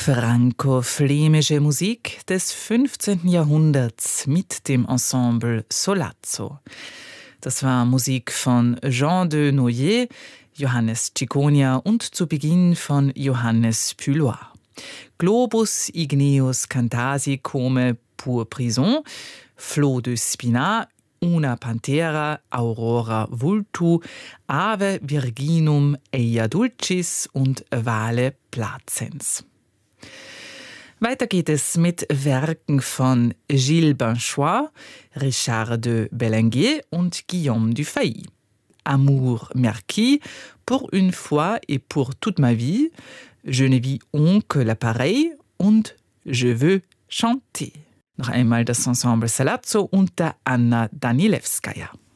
Franco-flämische Musik des 15. Jahrhunderts mit dem Ensemble Solazzo. Das war Musik von Jean de Noyer, Johannes Ciconia und zu Beginn von Johannes Pulois. Globus igneus cantasi come pur prison, Flot de Spina, una pantera aurora vultu, ave virginum eia dulcis und vale placens. Weiter geht es mit Werken von Gilles Binchois, Richard de Belenguer und Guillaume Dufay. Amour Merquis, Pour une fois et pour toute ma vie, Je ne vis on que l'appareil und Je veux chanter. Noch einmal das Ensemble Solazzo unter Anna Danilewskaja.